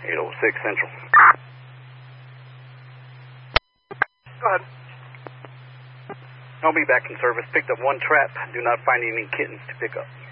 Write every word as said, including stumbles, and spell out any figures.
eight oh six Central. Go ahead. I'll be back in service. Picked up one trap. Do not find any kittens to pick up.